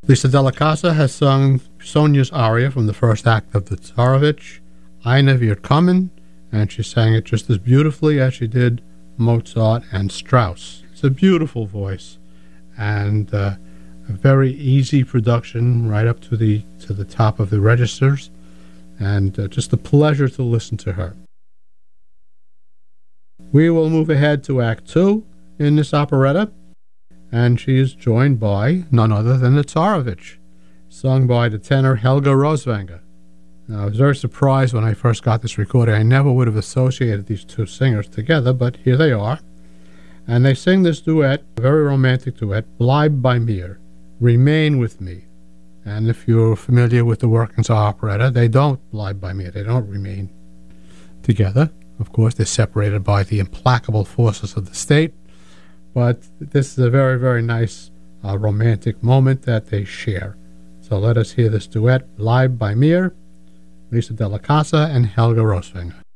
Lisa Della Casa has sung Sonia's aria from the first act of the Tsarevich, Eine wird kommen, and she sang it just as beautifully as she did Mozart and Strauss. It's a beautiful voice, and a very easy production right up to the top of the registers, and just a pleasure to listen to her. We will move ahead to Act 2 in this operetta, and she is joined by none other than the Tsarevich, sung by the tenor Helga Roswanger. Now, I was very surprised when I first got this recording. I never would have associated these two singers together, but here they are. And they sing this duet, a very romantic duet, Bleib bei mir, Remain with me. And if you're familiar with the workings of operetta, they don't bleib bei mir, they don't remain together. Of course, they're separated by the implacable forces of the state. But this is a very, very nice romantic moment that they share. So let us hear this duet, Bleib bei mir, Lisa Della Casa and Helga Roswanger.